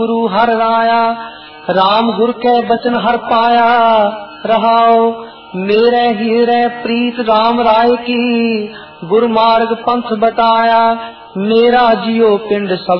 गुरु हर राया, राम गुर के बचन हर पाया। रहाओ मेरे हीरे प्रीत राम राय की, गुरमार्ग पंथ बताया। मेरा जियो पिंड सब